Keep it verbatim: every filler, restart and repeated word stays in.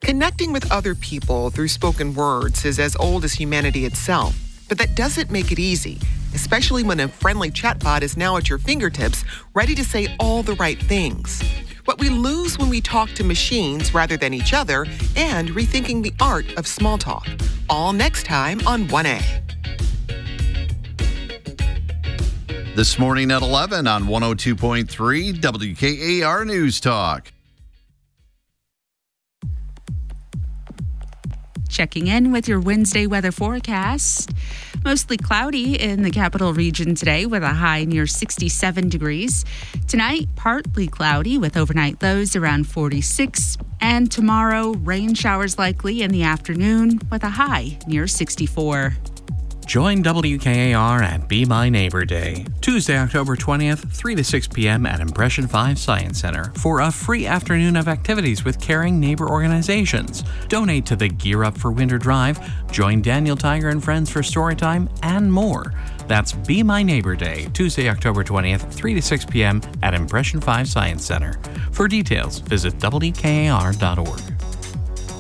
Connecting with other people through spoken words is as old as humanity itself, but that doesn't make it easy, especially when a friendly chatbot is now at your fingertips, ready to say all the right things. What we lose when we talk to machines rather than each other, and rethinking the art of small talk. All next time on one A. This morning at eleven on one oh two point three W K A R News Talk. Checking in with your Wednesday weather forecast. Mostly cloudy in the capital region today with a high near sixty-seven degrees. Tonight, partly cloudy with overnight lows around forty-six. And tomorrow, rain showers likely in the afternoon with a high near sixty-four. Join W K A R at Be My Neighbor Day, Tuesday, October twentieth, three to six p.m. at Impression five Science Center for a free afternoon of activities with caring neighbor organizations. Donate to the Gear Up for Winter Drive, join Daniel Tiger and friends for story time, and more. That's Be My Neighbor Day, Tuesday, October twentieth, three to six p.m. at Impression five Science Center. For details, visit W K A R dot org.